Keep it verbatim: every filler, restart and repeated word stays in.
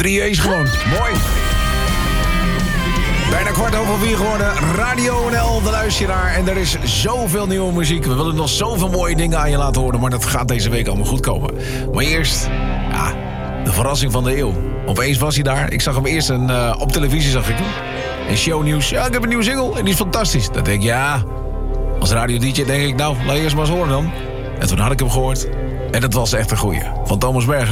drie E's gewoon. Mooi. Bijna kwart over vier geworden. Radio N L, de luisteraar. En er is zoveel nieuwe muziek. We willen nog zoveel mooie dingen aan je laten horen. Maar dat gaat deze week allemaal goed komen. Maar eerst, ja, de verrassing van de eeuw. Opeens was hij daar. Ik zag hem eerst een, uh, op televisie, zag ik hem. En shownieuws. Ja, ik heb een nieuwe single en die is fantastisch. Dat denk ik, ja. Als radio-dj denk ik, nou, laat je eerst maar eens horen dan. En toen had ik hem gehoord. En dat was echt een goeie. Van Thomas Berg.